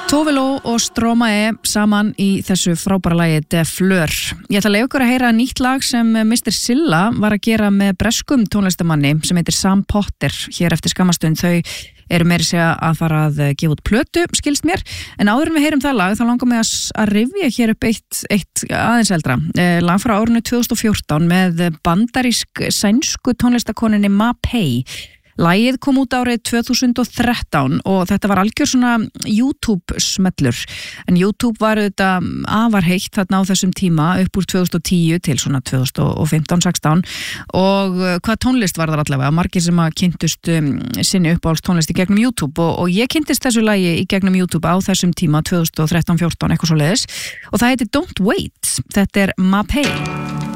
Tove Lo og Stromae saman í þessu frábæra lagi De Fleur. Ég ætla að leyfa ykkur að heyra nýtt lag sem Mr. Silla var að gera með breskum tónlistamanni sem heitir Sam Potter hér eftir skamastund. Þau eru meira segja að fara að gefa út plötu, skilst mér. En áður en við heyrum það lag þá langar mig að rifja hér upp eitt aðeins eldra. Lag frá árinu 2014 með bandarísk sænsku tónlistakoninni Mapei. Lagið kom út árið 2013 og þetta var algjör svona YouTube-smellur. En YouTube var auðvitað afar heitt þarna á þessum tíma upp úr 2010 til svona 2015-16 og hvað tónlist var þar allavega? Margir sem að kynntust sinni uppáhalds tónlist í gegnum YouTube og ég kynntist þessu lagi í gegnum YouTube á þessum tíma 2013-14 eitthvað svoleiðis og það heitir Don't Wait. Þetta er Mapei.